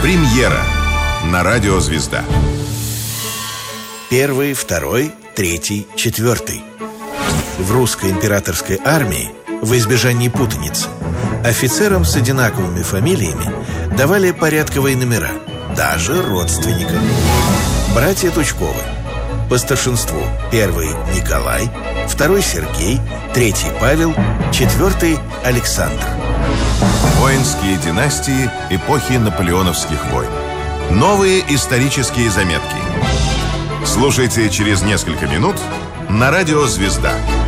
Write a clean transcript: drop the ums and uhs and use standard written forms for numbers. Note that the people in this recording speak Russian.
Премьера на радио «Звезда». 1, 2, 3, 4. В русской императорской армии, в избежании путаницы, офицерам с одинаковыми фамилиями давали порядковые номера, даже родственникам. Братья Тучковы. По старшинству: 1 Николай, 2 Сергей, 3 Павел, 4 Александр. Воинские династии эпохи наполеоновских войн. Новые исторические заметки. Слушайте через несколько минут на радио «Звезда».